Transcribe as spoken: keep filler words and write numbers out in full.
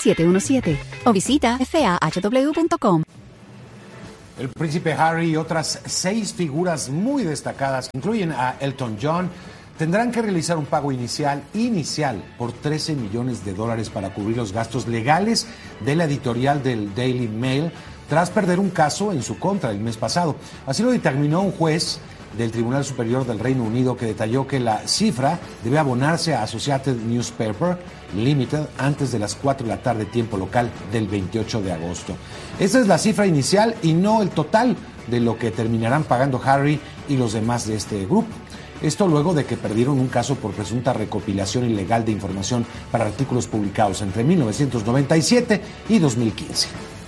siete uno siete o visita f a h w punto com. El príncipe Harry y otras seis figuras muy destacadas, que incluyen a Elton John, tendrán que realizar un pago inicial, inicial por trece millones de dólares para cubrir los gastos legales de la editorial del Daily Mail tras perder un caso en su contra el mes pasado. Así lo determinó un juez del Tribunal Superior del Reino Unido, que detalló que la cifra debe abonarse a Associated Newspaper Limited antes de las cuatro de la tarde tiempo local del veintiocho de agosto. Esta es la cifra inicial y no el total de lo que terminarán pagando Harry y los demás de este grupo. Esto luego de que perdieron un caso por presunta recopilación ilegal de información para artículos publicados entre mil novecientos noventa y siete y dos mil quince.